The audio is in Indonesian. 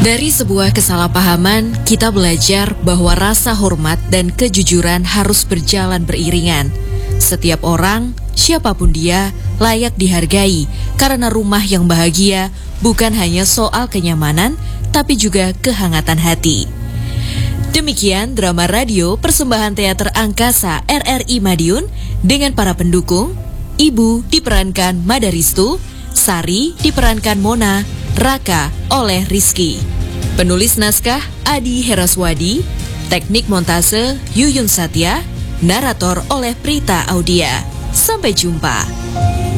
Dari sebuah kesalahpahaman, kita belajar bahwa rasa hormat dan kejujuran harus berjalan beriringan. Setiap orang, siapapun dia, layak dihargai karena rumah yang bahagia bukan hanya soal kenyamanan, tapi juga kehangatan hati. Demikian drama radio persembahan teater angkasa RRI Madiun dengan para pendukung. Ibu diperankan Madaristu, Sari diperankan Mona, Raka oleh Rizky. Penulis naskah Adi Heraswadi, teknik montase Yuyun Satya, narator oleh Prita Audia. Sampai jumpa.